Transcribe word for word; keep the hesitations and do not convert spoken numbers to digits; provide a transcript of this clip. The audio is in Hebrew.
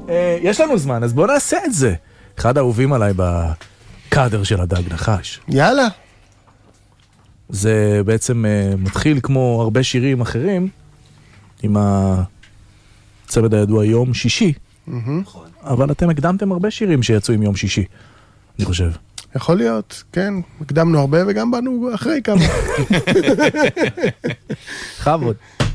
יש לנו זמן, אז בואו נעשה את זה. אחד האהובים עליי בקאדר של הדג נחש. יאללה. זה בעצם מתחיל כמו הרבה שירים אחרים, עם הצמד הידוע יום שישי. אבל אתם הקדמתם הרבה שירים שיצאו עם יום שישי, אני חושב. יכול להיות, כן. הקדמנו הרבה וגם באנו אחרי כמה. חבוד.